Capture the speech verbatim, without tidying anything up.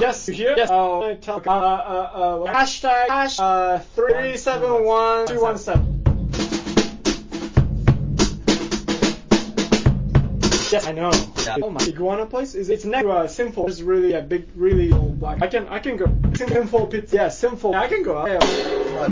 Yes, you hear? Yes. Uh, tell, uh, uh, uh, hashtag hash uh three seven one two one seven. Yes, I know. Yeah. Oh my iguana place is it's next to uh, Sinful. It's really a big, really old black. I can I can go Sinful pizza. Yeah, Sinful. I can go. Yeah.